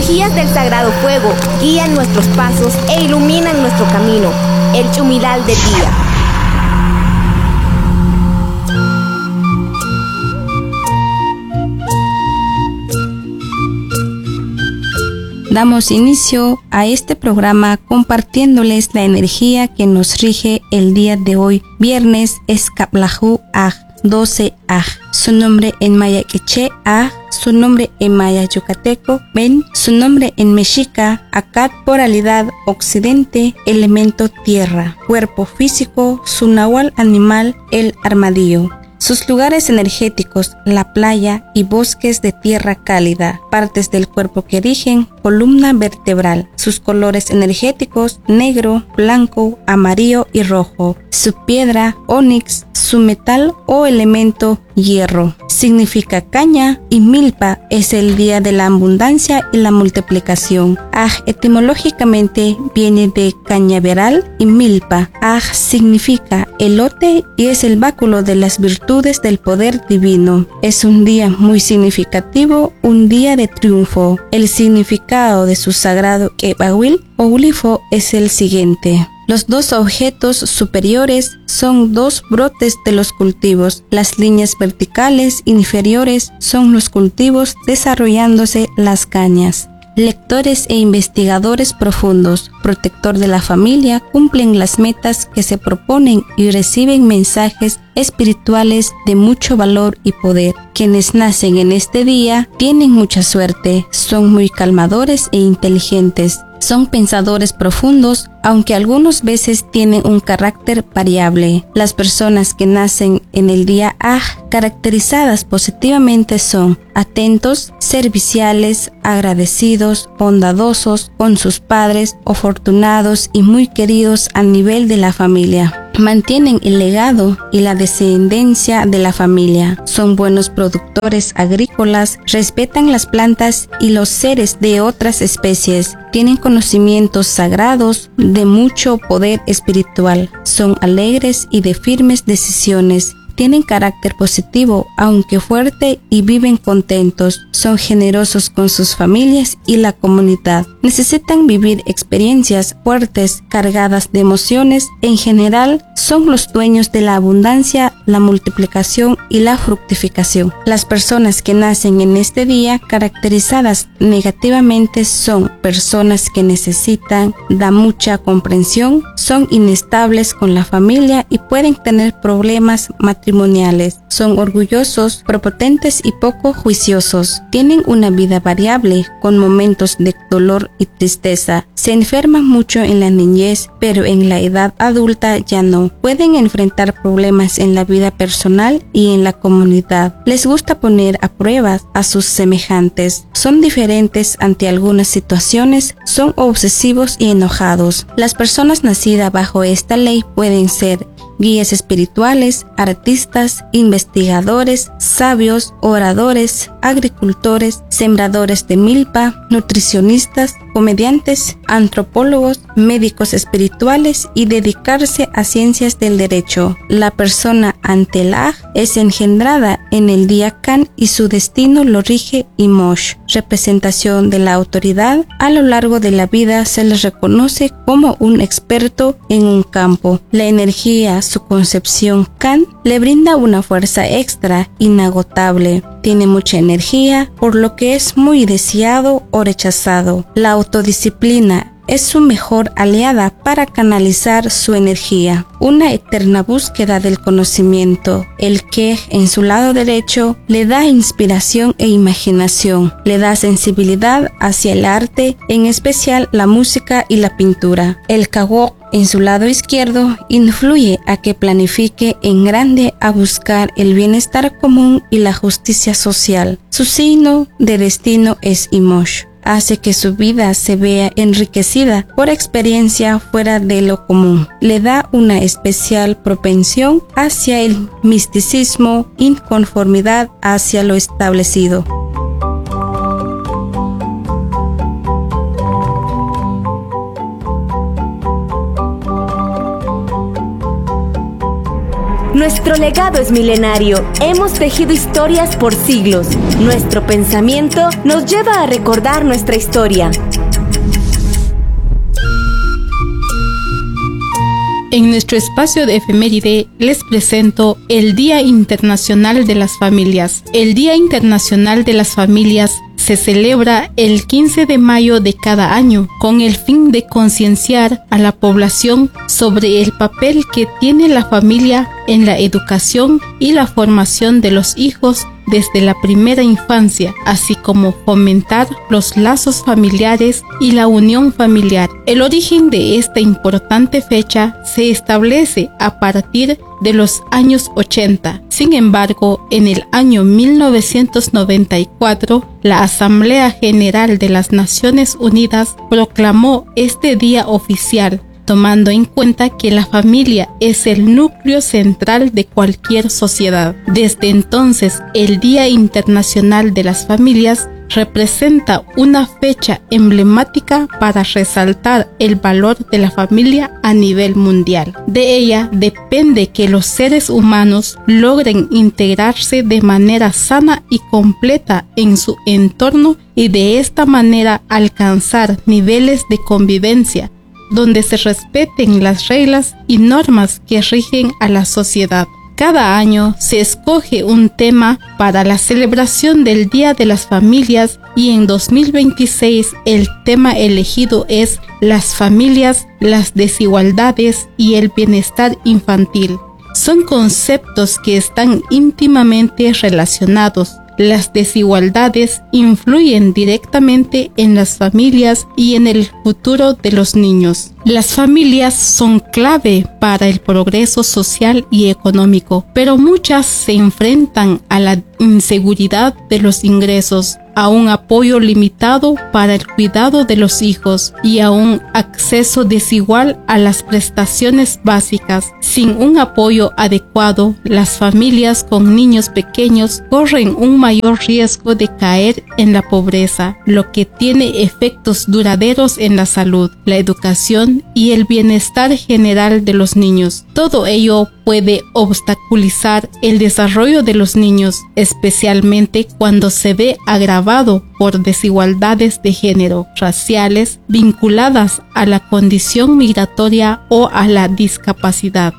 energías del sagrado fuego guían nuestros pasos e iluminan nuestro camino. El Chumilal del día. Damos inicio a este programa compartiéndoles la energía que nos rige el día de hoy, viernes Escaplahu Aj 12 Aj. Su nombre en maya quiché Aj, su nombre en maya yucateco Ben, su nombre en mexica Acat, poralidad occidente, elemento tierra, cuerpo físico, su nahual animal el armadillo. Sus lugares energéticos, la playa y bosques de tierra cálida, partes del cuerpo que rigen, columna vertebral. Sus colores energéticos, negro, blanco, amarillo y rojo. Su piedra, ónix, su metal o elemento, hierro. Significa caña y milpa es el día de la abundancia y la multiplicación. Aj etimológicamente viene de cañaveral y milpa. Aj significa elote y es el báculo de las virtudes del poder divino. Es un día muy significativo, un día de triunfo. El significado de su sagrado Ebahuil o glifo es el siguiente. Los dos objetos superiores son dos brotes de los cultivos. Las líneas verticales inferiores son los cultivos desarrollándose las cañas. Lectores e investigadores profundos, protector de la familia, cumplen las metas que se proponen y reciben mensajes espirituales de mucho valor y poder. Quienes nacen en este día tienen mucha suerte, son muy calmadores e inteligentes. Son pensadores profundos, aunque algunas veces tienen un carácter variable. Las personas que nacen en el día Aj, caracterizadas positivamente son atentos, serviciales, agradecidos, bondadosos con sus padres, afortunados y muy queridos a nivel de la familia. Mantienen el legado y la descendencia de la familia. Son buenos productores agrícolas, respetan las plantas y los seres de otras especies. Tienen conocimientos sagrados de mucho poder espiritual. Son alegres y de firmes decisiones. Tienen carácter positivo, aunque fuerte, y viven contentos. Son generosos con sus familias y la comunidad. Necesitan vivir experiencias fuertes, cargadas de emociones. En general, son los dueños de la abundancia, la multiplicación y la fructificación. Las personas que nacen en este día, caracterizadas negativamente, son personas que necesitan da mucha comprensión, son inestables con la familia y pueden tener problemas matrimoniales. Son orgullosos, prepotentes y poco juiciosos. Tienen una vida variable, con momentos de dolor y tristeza. Se enferman mucho en la niñez, pero en la edad adulta ya no. Pueden enfrentar problemas en la vida personal y en la comunidad. Les gusta poner a prueba a sus semejantes. Son diferentes ante algunas situaciones, son obsesivos y enojados. Las personas nacidas bajo esta ley pueden ser guías espirituales, artistas, investigadores, sabios, oradores, agricultores, sembradores de milpa, nutricionistas, comediantes, antropólogos, médicos espirituales y dedicarse a ciencias del derecho. La persona ante el Aj es engendrada en el día Can y su destino lo rige Imosh, representación de la autoridad. A lo largo de la vida se les reconoce como un experto en un campo. La energía, su concepción Can, le brinda una fuerza extra inagotable. Tiene mucha energía, por lo que es muy deseado o rechazado. La autodisciplina es su mejor aliada para canalizar su energía. Una eterna búsqueda del conocimiento. El que en su lado derecho le da inspiración e imaginación, le da sensibilidad hacia el arte, en especial la música y la pintura. El Kawok en su lado izquierdo influye a que planifique en grande a buscar el bienestar común y la justicia social. Su signo de destino es Imosh. Hace que su vida se vea enriquecida por experiencia fuera de lo común. Le da una especial propensión hacia el misticismo, inconformidad hacia lo establecido. Nuestro legado es milenario. Hemos tejido historias por siglos. Nuestro pensamiento nos lleva a recordar nuestra historia. En nuestro espacio de efeméride les presento el Día Internacional de las Familias. El Día Internacional de las Familias se celebra el 15 de mayo de cada año con el fin de concienciar a la población sobre el papel que tiene la familia en la educación y la formación de los hijos desde la primera infancia, así como fomentar los lazos familiares y la unión familiar. El origen de esta importante fecha se establece a partir de los años 80. Sin embargo, en el año 1994, la Asamblea General de las Naciones Unidas proclamó este día oficial, tomando en cuenta que la familia es el núcleo central de cualquier sociedad. Desde entonces, el Día Internacional de las Familias representa una fecha emblemática para resaltar el valor de la familia a nivel mundial. De ella depende que los seres humanos logren integrarse de manera sana y completa en su entorno y de esta manera alcanzar niveles de convivencia donde se respeten las reglas y normas que rigen a la sociedad. Cada año se escoge un tema para la celebración del Día de las Familias y en 2026 el tema elegido es las familias, las desigualdades y el bienestar infantil. Son conceptos que están íntimamente relacionados. Las desigualdades influyen directamente en las familias y en el futuro de los niños. Las familias son clave para el progreso social y económico, pero muchas se enfrentan a la inseguridad de los ingresos, a un apoyo limitado para el cuidado de los hijos y a un acceso desigual a las prestaciones básicas. Sin un apoyo adecuado, las familias con niños pequeños corren un mayor riesgo de caer en la pobreza, lo que tiene efectos duraderos en la salud, la educación y el bienestar general de los niños. Todo ello puede obstaculizar el desarrollo de los niños, especialmente cuando se ve agravado por desigualdades de género, raciales, vinculadas a la condición migratoria o a la discapacidad.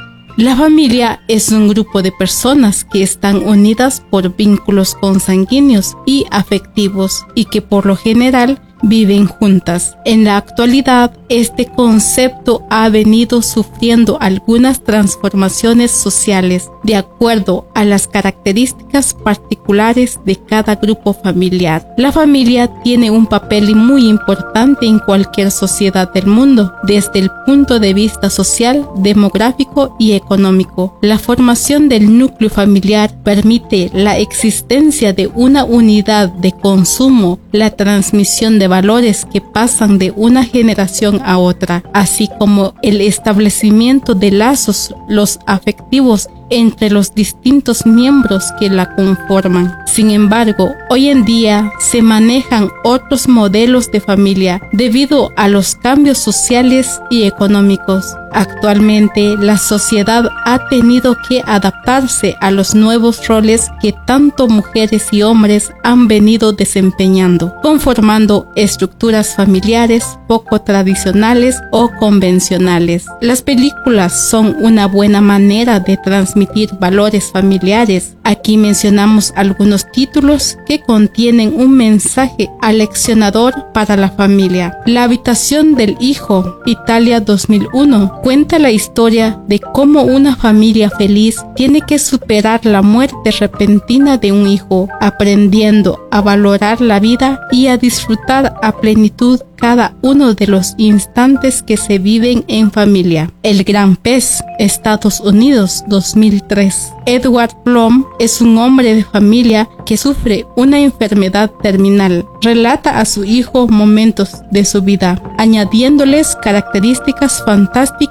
La familia es un grupo de personas que están unidas por vínculos consanguíneos y afectivos y que por lo general viven juntas. En la actualidad, este concepto ha venido sufriendo algunas transformaciones sociales de acuerdo a las características particulares de cada grupo familiar. La familia tiene un papel muy importante en cualquier sociedad del mundo, desde el punto de vista social, demográfico y económico. La formación del núcleo familiar permite la existencia de una unidad de consumo, la transmisión de valores que pasan de una generación a otra, así como el establecimiento de lazos afectivos entre los distintos miembros que la conforman. Sin embargo, hoy en día se manejan otros modelos de familia debido a los cambios sociales y económicos. Actualmente, la sociedad ha tenido que adaptarse a los nuevos roles que tanto mujeres y hombres han venido desempeñando, conformando estructuras familiares poco tradicionales o convencionales. Las películas son una buena manera de transmitir valores familiares. Aquí mencionamos algunos títulos que contienen un mensaje aleccionador para la familia. La habitación del hijo, Italia 2001, cuenta la historia de cómo una familia feliz tiene que superar la muerte repentina de un hijo, aprendiendo a valorar la vida y a disfrutar a plenitud cada uno de los instantes que se viven en familia. El gran pez, Estados Unidos 2003. Edward Plum es un hombre de familia que sufre una enfermedad terminal. Relata a su hijo momentos de su vida, añadiéndoles características fantásticas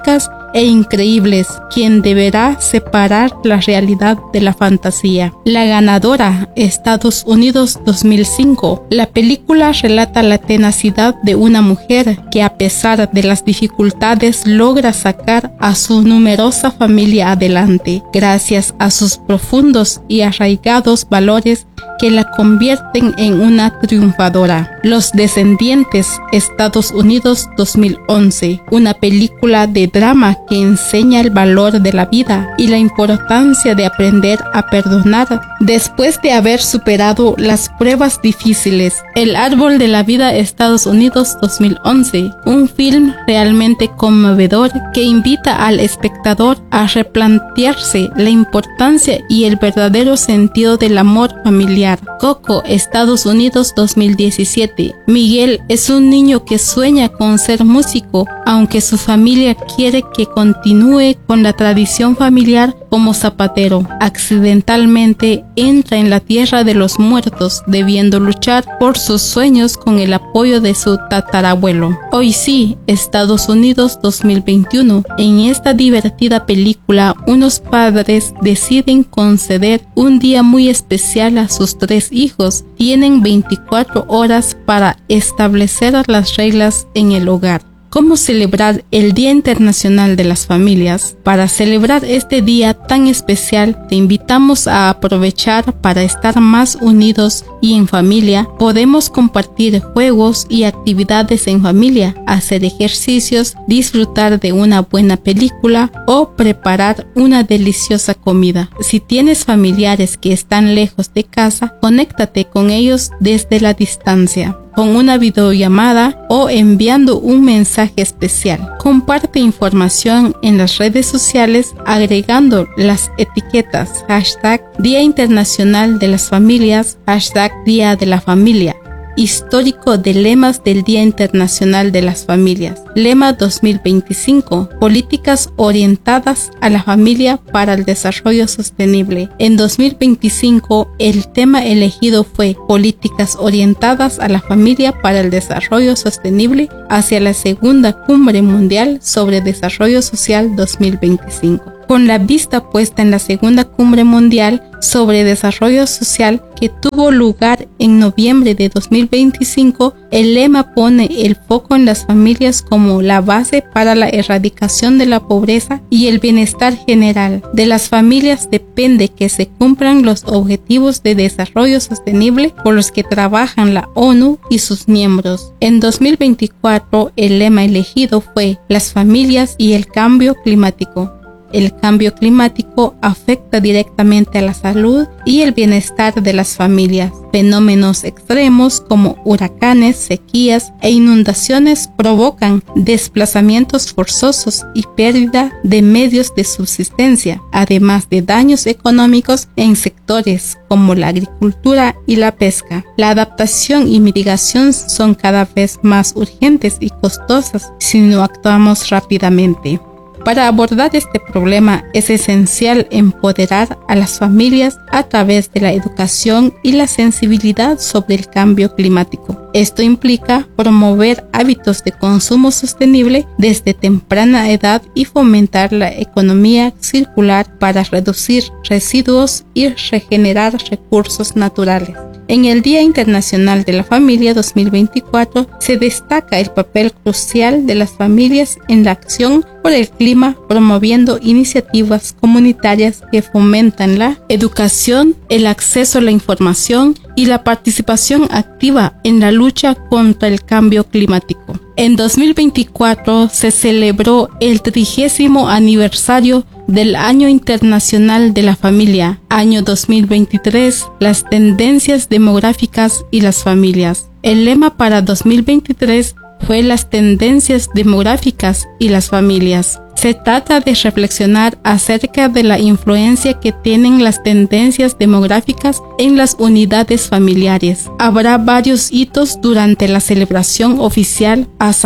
e increíbles, quien deberá separar la realidad de la fantasía. La ganadora, Estados Unidos 2005. La película relata la tenacidad de una mujer que, a pesar de las dificultades, logra sacar a su numerosa familia adelante, gracias a sus profundos y arraigados valores que la convierten en una triunfadora. Los Descendientes, Estados Unidos 2011. Una película de drama que enseña el valor de la vida y la importancia de aprender a perdonar después de haber superado las pruebas difíciles. El Árbol de la Vida, Estados Unidos 2011. Un film realmente conmovedor que invita al espectador a replantearse la importancia y el verdadero sentido del amor familiar. Coco, Estados Unidos 2017. Miguel es un niño que sueña con ser músico, aunque su familia quiere que continúe con la tradición familiar como zapatero. Accidentalmente entra en la tierra de los muertos, debiendo luchar por sus sueños con el apoyo de su tatarabuelo. Hoy sí, Estados Unidos 2021. En esta divertida película, unos padres deciden conceder un día muy especial a sus 3 hijos. Tienen 24 horas para establecer las reglas en el hogar. ¿Cómo celebrar el Día Internacional de las Familias? Para celebrar este día tan especial, te invitamos a aprovechar para estar más unidos y en familia. Podemos compartir juegos y actividades en familia, hacer ejercicios, disfrutar de una buena película o preparar una deliciosa comida. Si tienes familiares que están lejos de casa, conéctate con ellos desde la distancia, con una videollamada o enviando un mensaje especial. Comparte información en las redes sociales agregando las etiquetas #Día Internacional de las Familias, #Día de la Familia. Histórico de lemas del Día Internacional de las Familias. Lema 2025. Políticas orientadas a la familia para el desarrollo sostenible. En 2025, el tema elegido fue Políticas orientadas a la familia para el desarrollo sostenible hacia la Segunda Cumbre Mundial sobre Desarrollo Social 2025. Con la vista puesta en la Segunda Cumbre Mundial sobre Desarrollo Social que tuvo lugar en noviembre de 2025, el lema pone el foco en las familias como la base para la erradicación de la pobreza y el bienestar general. De las familias depende que se cumplan los objetivos de desarrollo sostenible por los que trabajan la ONU y sus miembros. En 2024, el lema elegido fue Las familias y el cambio climático. El cambio climático afecta directamente a la salud y el bienestar de las familias. Fenómenos extremos como huracanes, sequías e inundaciones provocan desplazamientos forzosos y pérdida de medios de subsistencia, además de daños económicos en sectores como la agricultura y la pesca. La adaptación y mitigación son cada vez más urgentes y costosas si no actuamos rápidamente. Para abordar este problema es esencial empoderar a las familias a través de la educación y la sensibilidad sobre el cambio climático. Esto implica promover hábitos de consumo sostenible desde temprana edad y fomentar la economía circular para reducir residuos y regenerar recursos naturales. En el Día Internacional de la Familia 2024 se destaca el papel crucial de las familias en la acción por el clima, promoviendo iniciativas comunitarias que fomentan la educación, el acceso a la información y la participación activa en la lucha contra el cambio climático. En 2024 se celebró el 30º aniversario del Año Internacional de la Familia, año 2023, las tendencias demográficas y las familias. El lema para 2023 fue las tendencias demográficas y las familias. Se trata de reflexionar acerca de la influencia que tienen las tendencias demográficas en las unidades familiares. Habrá varios hitos durante la celebración oficial, a saber,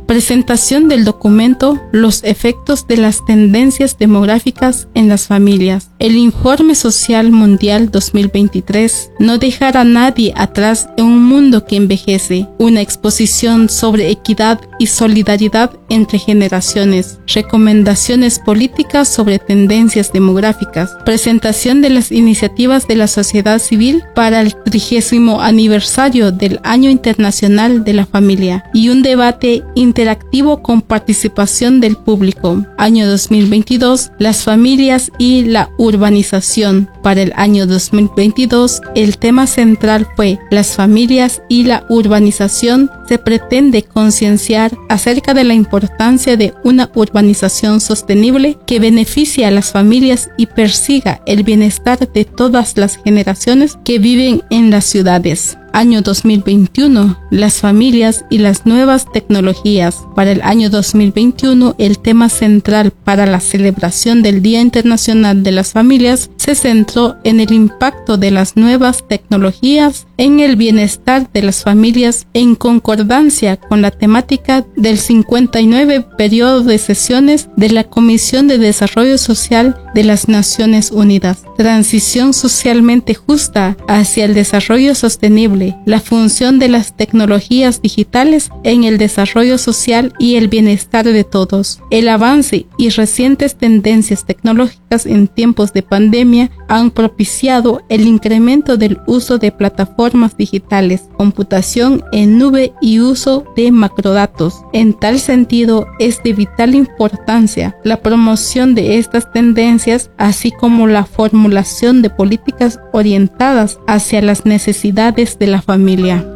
Presentación del documento Los efectos de las tendencias demográficas en las familias. El Informe Social Mundial 2023 no dejará a nadie atrás en un mundo que envejece. Una exposición sobre equidad y solidaridad entre generaciones. Recomendaciones políticas sobre tendencias demográficas. Presentación de las iniciativas de la sociedad civil para el 30º aniversario del Año Internacional de la Familia y un debate interactivo con participación del público. Año 2022, las familias y la urbanización. Para el año 2022, el tema central fue las familias y la urbanización. Se pretende concienciar acerca de la importancia de una urbanización sostenible que beneficie a las familias y persiga el bienestar de todas las generaciones que viven en las ciudades. Año 2021, las familias y las nuevas tecnologías. Para el año 2021, el tema central para la celebración del Día Internacional de las Familias se centró en el impacto de las nuevas tecnologías en el bienestar de las familias, en concordancia con la temática del 59 periodo de sesiones de la Comisión de Desarrollo Social de las Naciones Unidas. Transición socialmente justa hacia el desarrollo sostenible. La función de las tecnologías digitales en el desarrollo social y el bienestar de todos. El avance y recientes tendencias tecnológicas en tiempos de pandemia han propiciado el incremento del uso de plataformas digitales, computación en nube y uso de macrodatos. En tal sentido, es de vital importancia la promoción de estas tendencias, así como la formulación de políticas orientadas hacia las necesidades de la familia.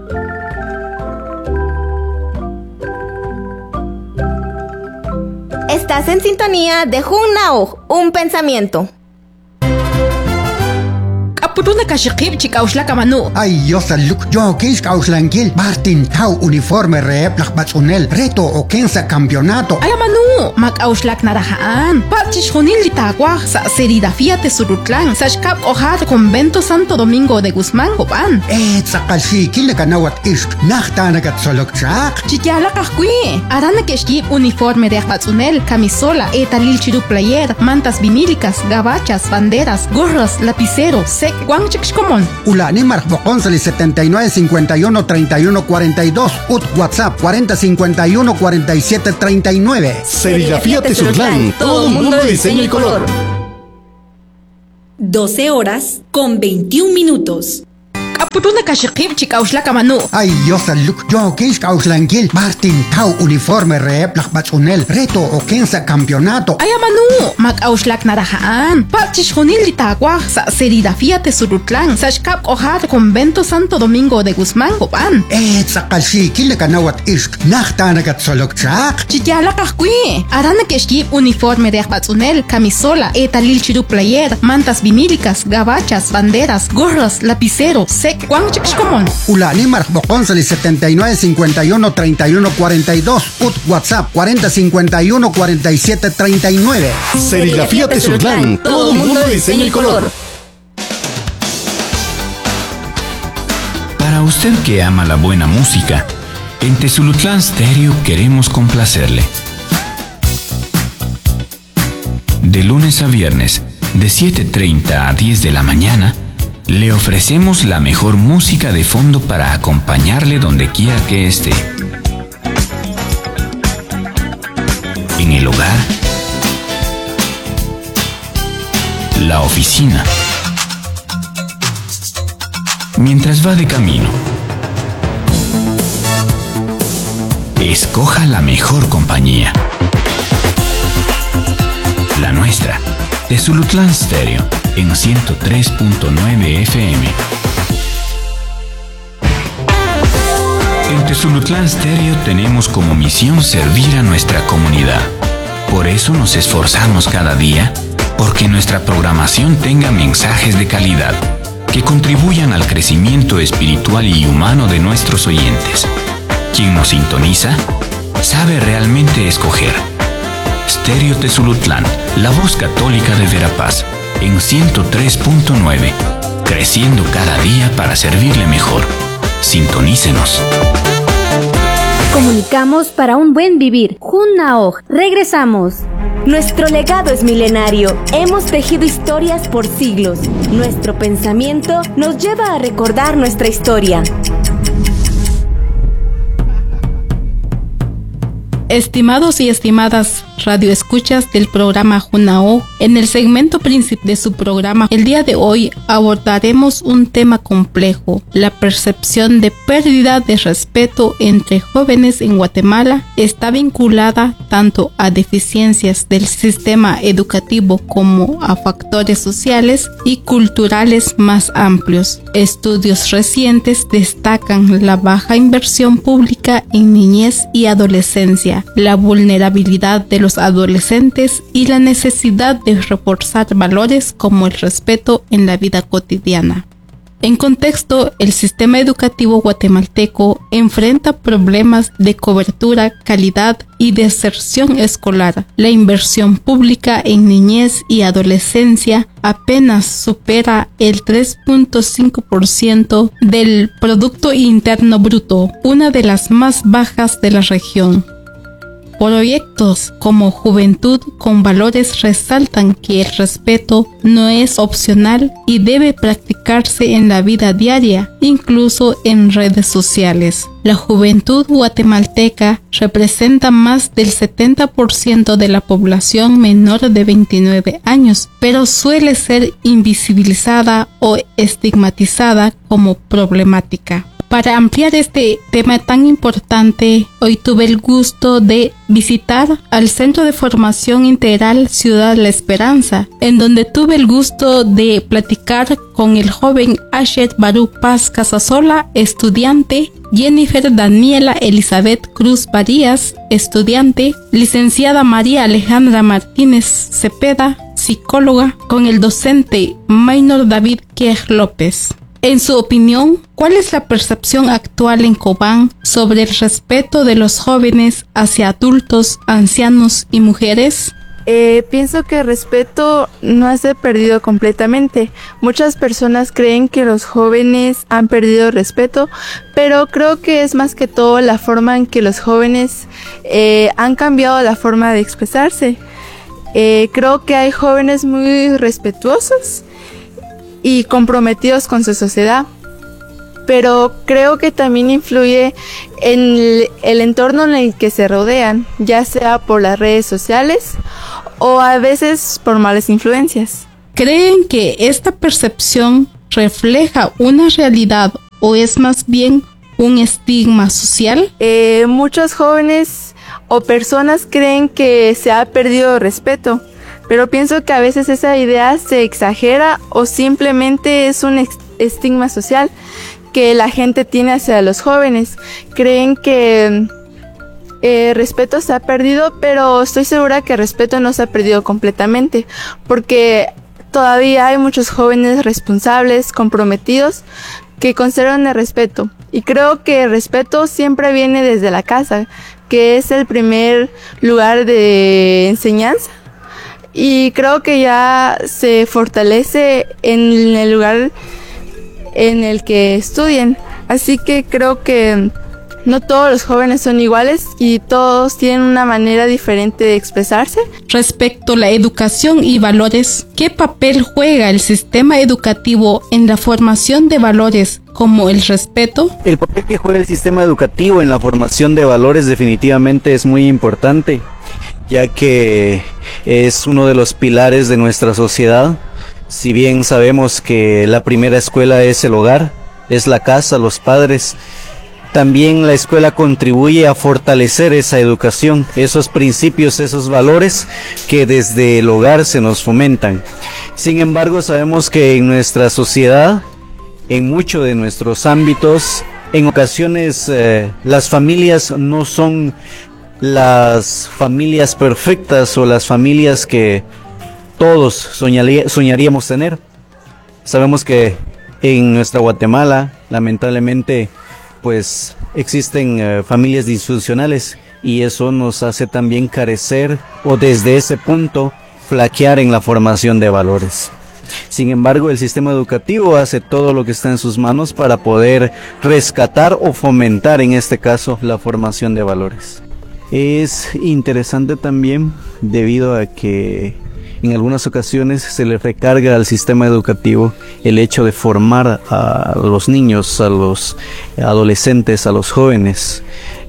Estás en sintonía de Junnauj, un pensamiento. Apuruna kashikib chikauslaka manu. Ay, yo saluk, yo kish kauslankil, Martin Tau uniforme rep lakbatsunel, reto o kensa campeonato. Ay manu, makauslak narahaan. Pachish junil litagua sa serigrafía Tesulutlan, sashkap ojar convento Santo Domingo de Guzmán, Copan. Sakalshi, kile kanawat ish, nachtanagat solokchak. Chikyala kahkui, arana keshkib uniforme de akbatsunel, camisola, etalil chiru player, mantas vinílicas, gabachas, banderas, gorras, lapicero, sec, guanchikshkomon. Ulani marcboconsali 79 51 31 42, ut WhatsApp 40 51 47 39. Serigrafía Tezutlán, todo un mundo de diseño y color. 12 horas con 21 minutos. Apuruna kashikib chikauslaka manu. Ay, yo saluk, yo kish kauslankil, Martin Tau uniforme rep lakbatsunel, reto o kensa campeonato. Ay manu, makauslak narahaan. Pachish junil litagua sa serigrafía Tesulutlan, sashkap ojar convento Santo Domingo de Guzmán, Copan. Sakalshi, kile kanawat ish, nachtanagat solokchak. Chikyala kahkui, arana keshkib uniforme de akbatsunel, camisola, etalil chiru player, mantas vinílicas, gabachas, banderas, gorras, lapicero, sec, guanchikshkomon. Ulani marcboconsali 79 51 31 42, ut WhatsApp 40 51 47 39. Serigrafía Tezutlán, todo un mundo de diseño y color. Para usted que ama la buena música, en Tezulutlán Stereo queremos complacerle. De lunes a viernes, de 7:30 a 10 de la mañana, le ofrecemos la mejor música de fondo para acompañarle donde quiera que esté. En el hogar, la oficina, mientras va de camino. Escoja la mejor compañía. La nuestra, Tezulutlán Stereo, en 103.9 FM. En Tezulutlán Stereo tenemos como misión servir a nuestra comunidad. Por eso nos esforzamos cada día porque nuestra programación tenga mensajes de calidad que contribuyan al crecimiento espiritual y humano de nuestros oyentes. Quien nos sintoniza sabe realmente escoger. Stereo Tezulutlán, la voz católica de Verapaz, en 103.9, creciendo cada día para servirle mejor. Sintonícenos. Comunicamos para un buen vivir. Junaoj. Regresamos. Nuestro legado es milenario. Hemos tejido historias por siglos. Nuestro pensamiento nos lleva a recordar nuestra historia. Estimados y estimadas radioescuchas del programa Junao, en el segmento principal de su programa, el día de hoy abordaremos un tema complejo. La percepción de pérdida de respeto entre jóvenes en Guatemala está vinculada tanto a deficiencias del sistema educativo como a factores sociales y culturales más amplios. Estudios recientes destacan la baja inversión pública en niñez y adolescencia, la vulnerabilidad de los adolescentes y la necesidad de reforzar valores como el respeto en la vida cotidiana. En contexto, el sistema educativo guatemalteco enfrenta problemas de cobertura, calidad y deserción escolar. La inversión pública en niñez y adolescencia apenas supera el 3.5% del Producto Interno Bruto, una de las más bajas de la región. Proyectos como Juventud con Valores resaltan que el respeto no es opcional y debe practicarse en la vida diaria, incluso en redes sociales. La juventud guatemalteca representa más del 70% de la población menor de 29 años, pero suele ser invisibilizada o estigmatizada como problemática. Para ampliar este tema tan importante, hoy tuve el gusto de visitar al Centro de Formación Integral Ciudad La Esperanza, en donde tuve el gusto de platicar con el joven Asher Barú Paz Casasola, estudiante, Jennifer Daniela Elizabeth Cruz Varías, estudiante, licenciada María Alejandra Martínez Cepeda, psicóloga, con el docente Maynor David Quej López. En su opinión, ¿cuál es la percepción actual en Cobán sobre el respeto de los jóvenes hacia adultos, ancianos y mujeres? Pienso que el respeto no se ha perdido completamente. Muchas personas creen que los jóvenes han perdido respeto, pero creo que es más que todo la forma en que los jóvenes han cambiado la forma de expresarse. Creo que hay jóvenes muy respetuosos y comprometidos con su sociedad, pero creo que también influye en el entorno en el que se rodean, ya sea por las redes sociales o a veces por malas influencias. ¿Creen que esta percepción refleja una realidad o es más bien un estigma social? Muchos jóvenes o personas creen que se ha perdido respeto, pero pienso que a veces esa idea se exagera o simplemente es un estigma social que la gente tiene hacia los jóvenes. Creen que respeto se ha perdido, pero estoy segura que el respeto no se ha perdido completamente, porque todavía hay muchos jóvenes responsables, comprometidos, que conservan el respeto. Y creo que el respeto siempre viene desde la casa, que es el primer lugar de enseñanza. Y creo que ya se fortalece en el lugar en el que estudien. Así que creo que no todos los jóvenes son iguales y todos tienen una manera diferente de expresarse. Respecto a la educación y valores, ¿qué papel juega el sistema educativo en la formación de valores como el respeto? El papel que juega el sistema educativo en la formación de valores definitivamente es muy importante, ya que es uno de los pilares de nuestra sociedad. Si bien sabemos que la primera escuela es el hogar, es la casa, los padres, también la escuela contribuye a fortalecer esa educación, esos principios, esos valores que desde el hogar se nos fomentan. Sin embargo, sabemos que en nuestra sociedad, en muchos de nuestros ámbitos, en ocasiones las familias no son las familias perfectas o las familias que todos soñaríamos tener. Sabemos que en nuestra Guatemala, lamentablemente, pues existen familias disfuncionales y eso nos hace también carecer o desde ese punto flaquear en la formación de valores. Sin embargo, el sistema educativo hace todo lo que está en sus manos para poder rescatar o fomentar, en este caso, la formación de valores. Es interesante también debido a que en algunas ocasiones se le recarga al sistema educativo el hecho de formar a los niños, a los adolescentes, a los jóvenes.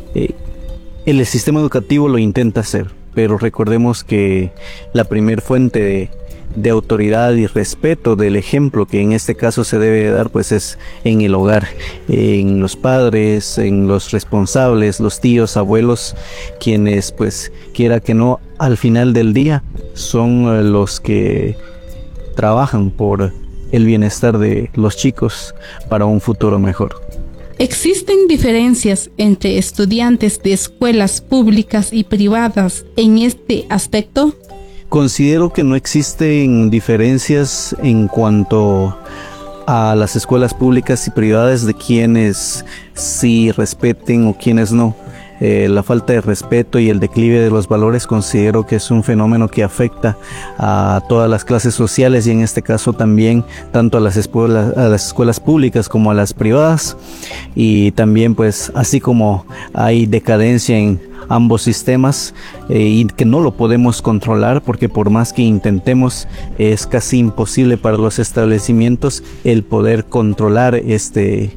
El sistema educativo lo intenta hacer, pero recordemos que la primer fuente de autoridad y respeto del ejemplo que en este caso se debe dar pues es en el hogar, en los padres, en los responsables, los tíos, abuelos, quienes pues quiera que no al final del día son los que trabajan por el bienestar de los chicos para un futuro mejor. ¿Existen diferencias entre estudiantes de escuelas públicas y privadas en este aspecto? Considero que no existen diferencias en cuanto a las escuelas públicas y privadas de quienes sí respeten o quienes no. La falta de respeto y el declive de los valores considero que es un fenómeno que afecta a todas las clases sociales y en este caso también tanto a las escuelas públicas como a las privadas, y también pues así como hay decadencia en ambos sistemas y que no lo podemos controlar porque por más que intentemos es casi imposible para los establecimientos el poder controlar este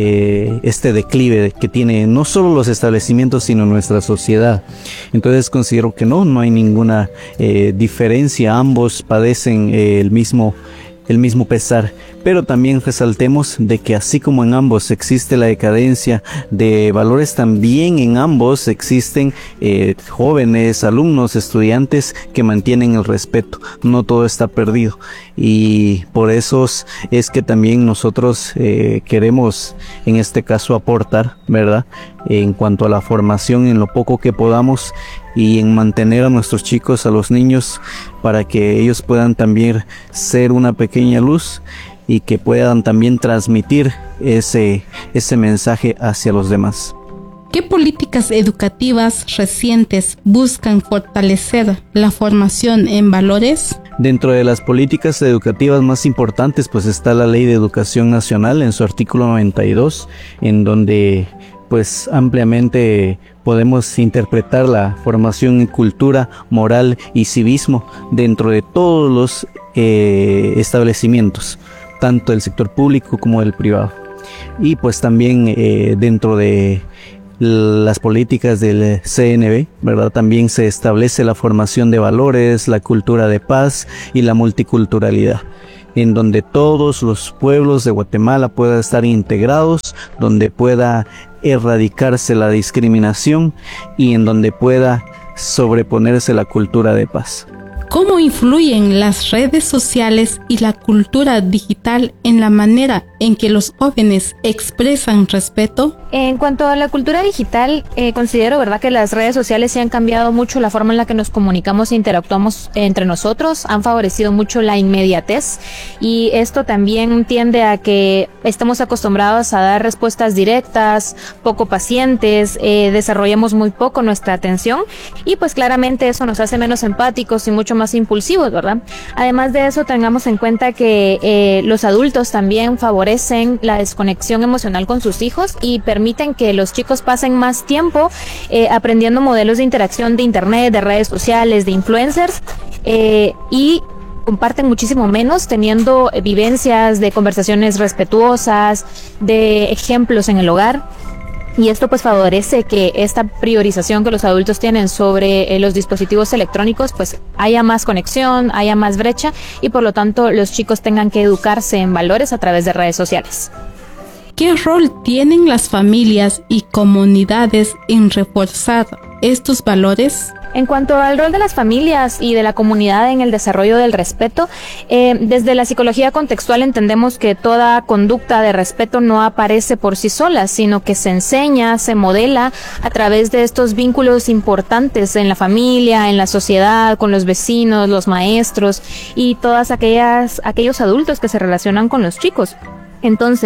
declive que tiene no solo los establecimientos sino nuestra sociedad. Entonces considero que no hay ninguna diferencia, ambos padecen el mismo pesar, pero también resaltemos de que así como en ambos existe la decadencia de valores, también en ambos existen jóvenes, alumnos, estudiantes que mantienen el respeto. No todo está perdido y por eso es que también nosotros queremos en este caso aportar, ¿verdad? En cuanto a la formación en lo poco que podamos y en mantener a nuestros chicos, a los niños, para que ellos puedan también ser una pequeña luz y que puedan también transmitir ese mensaje hacia los demás. ¿Qué políticas educativas recientes buscan fortalecer la formación en valores? Dentro de las políticas educativas más importantes pues está la Ley de Educación Nacional en su artículo 92, en donde pues ampliamente podemos interpretar la formación en cultura, moral y civismo dentro de todos los establecimientos, tanto del sector público como del privado. Y pues también dentro de las políticas del CNB, ¿verdad? También se establece la formación de valores, la cultura de paz y la multiculturalidad, en donde todos los pueblos de Guatemala puedan estar integrados, donde pueda erradicarse la discriminación y en donde pueda sobreponerse la cultura de paz. ¿Cómo influyen las redes sociales y la cultura digital en la manera en que los jóvenes expresan respeto? En cuanto a la cultura digital, considero, ¿verdad?, que las redes sociales sí han cambiado mucho la forma en la que nos comunicamos e interactuamos entre nosotros, han favorecido mucho la inmediatez y esto también tiende a que estamos acostumbrados a dar respuestas directas, poco pacientes, desarrollamos muy poco nuestra atención y pues claramente eso nos hace menos empáticos y mucho más impulsivos, ¿verdad? Además de eso, tengamos en cuenta que los adultos también favorecen la desconexión emocional con sus hijos y permiten que los chicos pasen más tiempo aprendiendo modelos de interacción de internet, de redes sociales, de influencers y comparten muchísimo menos teniendo vivencias de conversaciones respetuosas, de ejemplos en el hogar. Y esto pues favorece que esta priorización que los adultos tienen sobre los dispositivos electrónicos pues haya más conexión, haya más brecha y por lo tanto los chicos tengan que educarse en valores a través de redes sociales. ¿Qué rol tienen las familias y comunidades en reforzar estos valores? En cuanto al rol de las familias y de la comunidad en el desarrollo del respeto, desde la psicología contextual entendemos que toda conducta de respeto no aparece por sí sola, sino que se enseña, se modela a través de estos vínculos importantes en la familia, en la sociedad, con los vecinos, los maestros y todas aquellos adultos que se relacionan con los chicos. Entonces,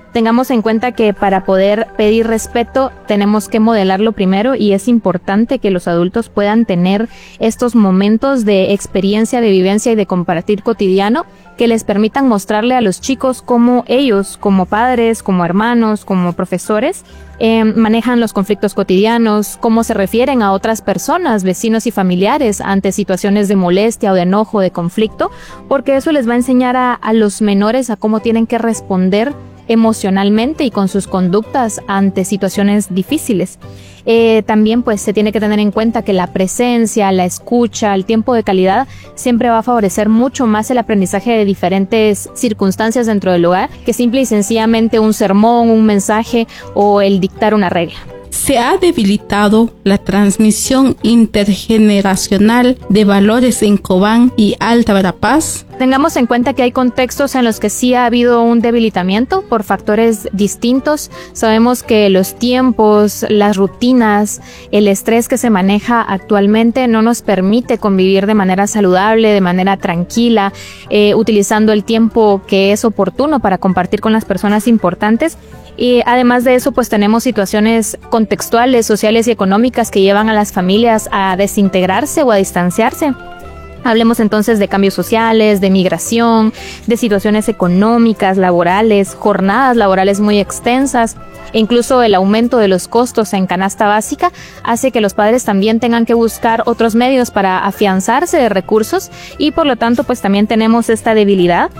Tengamos en cuenta que para poder pedir respeto tenemos que modelarlo primero, y es importante que los adultos puedan tener estos momentos de experiencia, de vivencia y de compartir cotidiano que les permitan mostrarle a los chicos cómo ellos, como padres, como hermanos, como profesores, manejan los conflictos cotidianos, cómo se refieren a otras personas, vecinos y familiares ante situaciones de molestia o de enojo, de conflicto, porque eso les va a enseñar a los menores a cómo tienen que responder emocionalmente y con sus conductas ante situaciones difíciles. También pues se tiene que tener en cuenta que la presencia, la escucha, el tiempo de calidad siempre va a favorecer mucho más el aprendizaje de diferentes circunstancias dentro del hogar que simple y sencillamente un sermón, un mensaje o el dictar una regla. Se ha debilitado la transmisión intergeneracional de valores en Cobán y Alta Verapaz. Tengamos en cuenta que hay contextos en los que sí ha habido un debilitamiento por factores distintos. Sabemos que los tiempos, las rutinas, el estrés que se maneja actualmente no nos permite convivir de manera saludable, de manera tranquila, utilizando el tiempo que es oportuno para compartir con las personas importantes. Y además de eso, pues tenemos situaciones contextuales, sociales y económicas que llevan a las familias a desintegrarse o a distanciarse. Hablemos entonces de cambios sociales, de migración, de situaciones económicas, laborales, jornadas laborales muy extensas. E incluso el aumento de los costos en canasta básica hace que los padres también tengan que buscar otros medios para afianzarse de recursos, y por lo tanto pues también tenemos esta debilidad.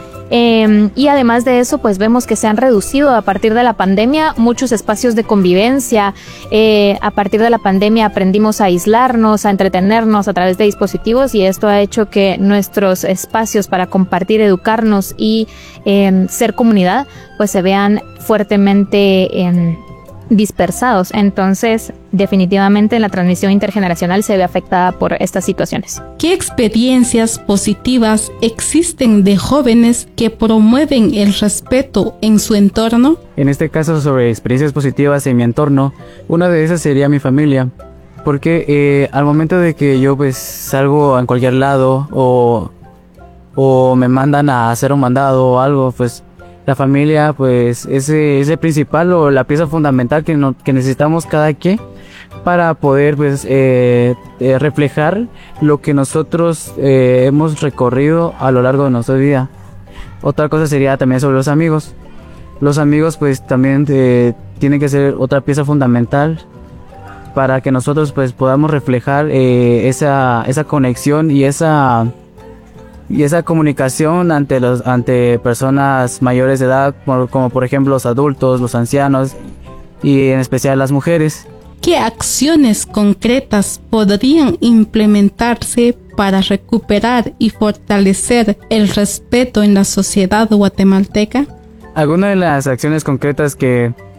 Y además de eso pues vemos que se han reducido a partir de la pandemia muchos espacios de convivencia. A partir de la pandemia aprendimos a aislarnos, a entretenernos a través de dispositivos, y esto ha hecho que nuestros espacios para compartir, educarnos y ser comunidad pues se vean fuertemente dispersados. Entonces, definitivamente la transmisión intergeneracional se ve afectada por estas situaciones. ¿Qué experiencias positivas existen de jóvenes que promueven el respeto en su entorno? En este caso, sobre experiencias positivas en mi entorno, una de esas sería mi familia, porque al momento de que yo pues salgo en cualquier lado o me mandan a hacer un mandado o algo, pues la familia pues es el principal o la pieza fundamental que necesitamos cada quien para poder pues reflejar lo que nosotros hemos recorrido a lo largo de nuestra vida. Otra cosa sería también sobre los amigos. Los amigos pues también tienen que ser otra pieza fundamental para que nosotros pues podamos reflejar esa conexión y esa comunicación ante personas mayores de edad, como por ejemplo los adultos, los ancianos y en especial las mujeres. ¿Qué acciones concretas podrían implementarse para recuperar y fortalecer el respeto en la sociedad guatemalteca? Algunas de las acciones concretas que